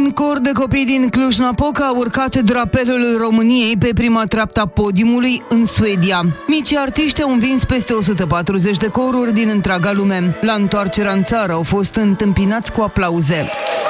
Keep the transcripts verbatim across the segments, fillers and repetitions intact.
Un cor de copii din Cluj-Napoca a urcat drapelul României pe prima treaptă a podiumului în Suedia. Micii artiști au învins peste o sută patruzeci de coruri din întreaga lume. La întoarcerea în țară au fost întâmpinați cu aplauze.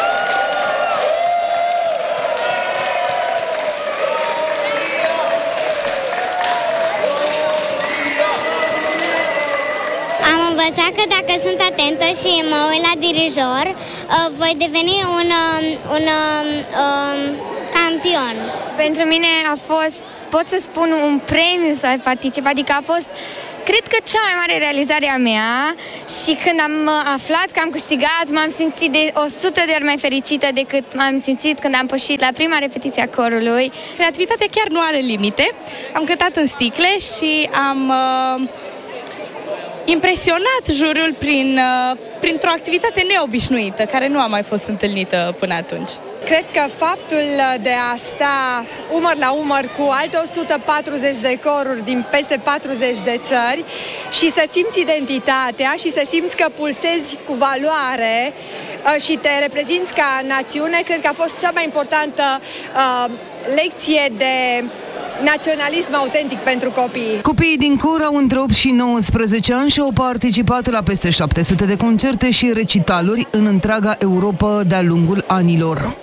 Am învățat că dacă sunt atentă și mă uit la dirijor, voi deveni un, un um, campion. Pentru mine a fost, pot să spun, un premiu să particip, adică a fost, cred că, cea mai mare realizare a mea și când am aflat că am câștigat, m-am simțit de o sută de ori mai fericită decât m-am simțit când am pășit la prima repetiție a corului. Creativitatea chiar nu are limite. Am cântat în sticle și am... Uh... impresionat jurul prin, printr-o activitate neobișnuită, care nu a mai fost întâlnită până atunci. Cred că faptul de a sta umăr la umăr cu alte o sută patruzeci de coruri din peste patruzeci de țări și să simți identitatea și să simți că pulsezi cu valoare și te reprezinți ca națiune, cred că a fost cea mai importantă uh, lecție de naționalism autentic pentru copii. Copiii din cor au între opt și nouăsprezece ani și au participat la peste șapte sute de concerte și recitaluri în întreaga Europa de-a lungul anilor.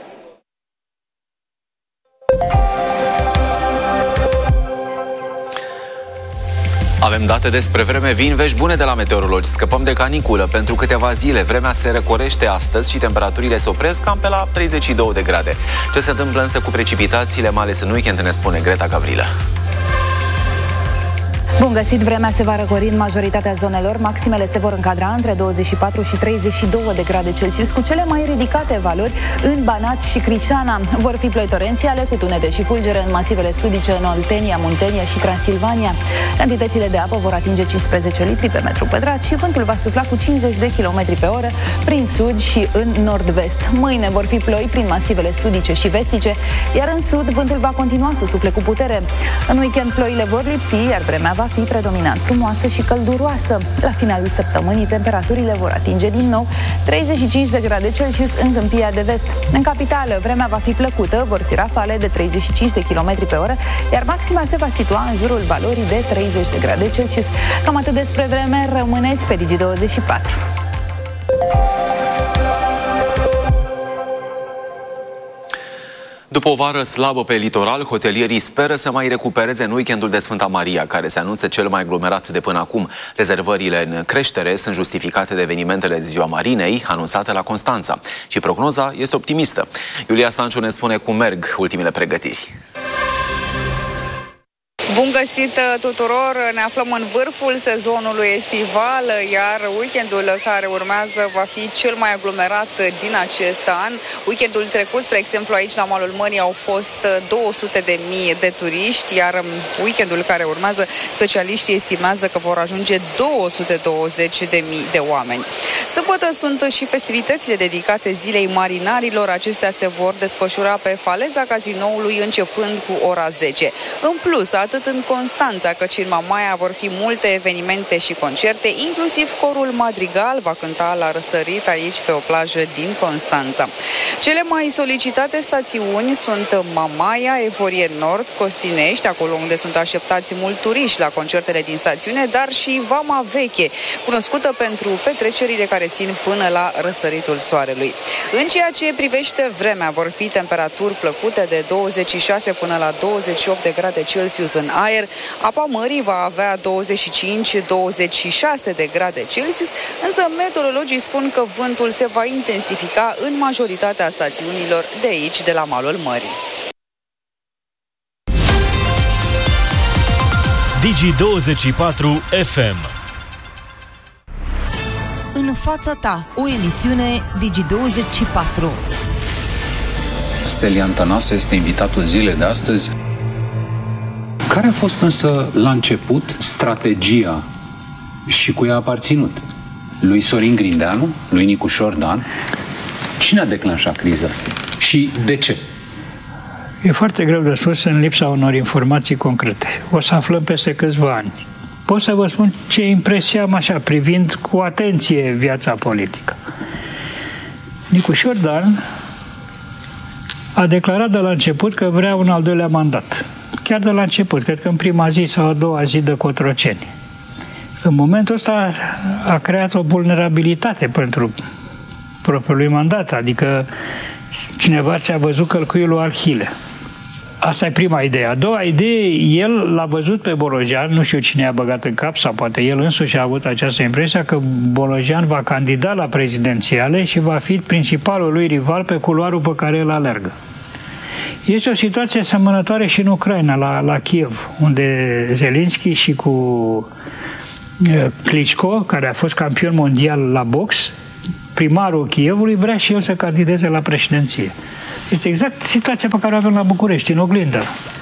Avem date despre vreme, vin vești bune de la meteorologi. Scăpăm de caniculă pentru câteva zile. Vremea se răcorește astăzi și temperaturile se opresc cam pe la treizeci și două de grade. Ce se întâmplă însă cu precipitațiile, mai ales în weekend, ne spune Greta Gavrilă. Bun găsit, vremea se va răcori în majoritatea zonelor. Maximele se vor încadra între douăzeci și patru și treizeci și două de grade Celsius, cu cele mai ridicate valori în Banat și Crișana. Vor fi ploi torențiale cu tunete și fulgere în masivele sudice, în Oltenia, Muntenia și Transilvania. Cantitățile de apă vor atinge cincisprezece litri pe metru pătrat și vântul va sufla cu cincizeci de kilometri pe oră prin sud și în nord-vest. Mâine vor fi ploi prin masivele sudice și vestice, iar în sud vântul va continua să sufle cu putere. În weekend ploile vor lipsi, iar vremea va fi predominant frumoasă și călduroasă. La finalul săptămânii, temperaturile vor atinge din nou treizeci și cinci de grade Celsius în Câmpia de Vest. În capitală, vremea va fi plăcută, vor fi rafale de treizeci și cinci de kilometri pe oră, iar maxima se va situa în jurul valorii de treizeci de grade Celsius. Cam atât despre vreme, rămâneți pe Digi douăzeci și patru. După o vară slabă pe litoral, hotelierii speră să mai recupereze în weekendul de Sfânta Maria, care se anunță cel mai aglomerat de până acum. Rezervările în creștere sunt justificate de evenimentele de Ziua Marinei, anunțate la Constanța. Și prognoza este optimistă. Iulia Stanciu ne spune cum merg ultimele pregătiri. Bun găsit tuturor! Ne aflăm în vârful sezonului estival, iar weekendul care urmează va fi cel mai aglomerat din acest an. Weekendul trecut, spre exemplu, aici la malul Mării au fost două sute de mii de turiști, iar weekendul care urmează, specialiștii estimează că vor ajunge două sute douăzeci de mii de oameni. Sâmbătă sunt și festivitățile dedicate Zilei Marinarilor. Acestea se vor desfășura pe faleza Cazinoului începând cu ora zece. În plus, atât în Constanța cât și în Mamaia vor fi multe evenimente și concerte, inclusiv corul Madrigal va cânta la răsărit aici pe o plajă din Constanța. Cele mai solicitate stațiuni sunt Mamaia, Evorie Nord, Costinești, acolo unde sunt așteptați mulți turiști la concertele din stațiune, dar și Vama Veche, cunoscută pentru petrecerile care țin până la răsăritul soarelui. În ceea ce privește vremea, vor fi temperaturi plăcute de douăzeci și șase până la douăzeci și opt de grade Celsius în aer. Apa mării va avea douăzeci și cinci douăzeci și șase de grade Celsius, însă meteorologii spun că vântul se va intensifica în majoritatea stațiunilor de aici, de la malul mării. Digi douăzeci și patru F M. În fața ta, o emisiune Digi douăzeci și patru. Stelian Tănase este invitatul zilei de astăzi. Care a fost însă la început strategia și cu ea a aparținut? Lui Sorin Grindeanu? Lui Nicușor Dan? Cine a declanșat criza asta? Și de ce? E foarte greu de spus în lipsa unor informații concrete. O să aflăm peste câțiva ani. Pot să vă spun ce impresie am așa, privind cu atenție viața politică. Nicușor Dan a declarat de la început că vrea un al doilea mandat. Chiar de la început, cred că în prima zi sau a doua zi de Cotroceni. În momentul ăsta a creat o vulnerabilitate pentru propriului mandat, adică cineva ți-a văzut călcâiul lui Arhile. Asta e prima idee. A doua idee, el l-a văzut pe Bolojan, nu știu cine a băgat în cap, sau poate el însuși a avut această impresie că Bolojan va candida la prezidențiale și va fi principalul lui rival pe culoarul pe care el alergă. Este o situație asemănătoare și în Ucraina, la, la Kiev, unde Zelensky și cu Klitschko, care a fost campion mondial la box, primarul Kievului, vrea și el să candideze la președinție. Este exact situația pe care o avem la București, în oglindă.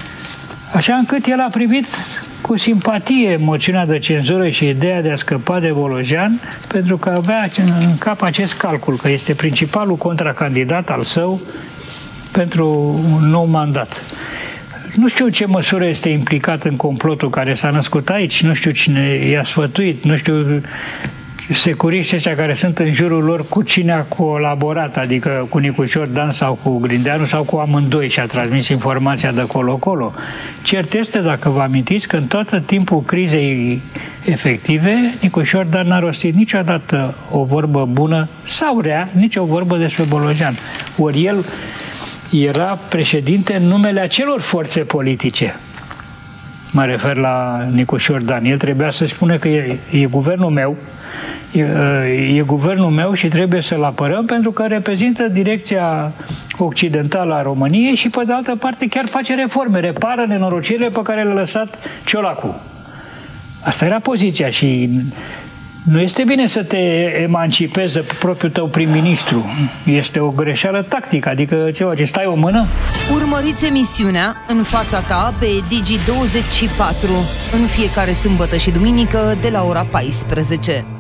Așa încât el a primit cu simpatie moțiunea de cenzură și ideea de a scăpa de Bolojan, pentru că avea în cap acest calcul, că este principalul contracandidat al său pentru un nou mandat. Nu știu ce măsură este implicat în complotul care s-a născut aici, nu știu cine i-a sfătuit, nu știu securiștii ăștia care sunt în jurul lor cu cine a colaborat, adică cu Nicușor Dan sau cu Grindeanu sau cu amândoi și a transmis informația de colo-colo. Cert este, dacă vă amintiți, că în tot timpul crizei efective, Nicușor Dan n-a rostit niciodată o vorbă bună sau rea, nici o vorbă despre Bolojan. Ori el era președinte în numele acelor forțe politice. Mă refer la Nicușor Dan. El trebuia să spună că e, e guvernul meu, e, e guvernul meu și trebuie să-l apărăm pentru că reprezintă direcția occidentală a României și, pe de altă parte, chiar face reforme, repară nenorocirile pe care le-a lăsat Ciolacu. Asta era poziția și nu este bine să te emancipezi de propriul tău prim-ministru. Este o greșeală tactică, adică ceva ce stai o mână. Urmăriți emisiunea În fața ta pe Digi douăzeci și patru în fiecare sâmbătă și duminică de la ora paisprezece.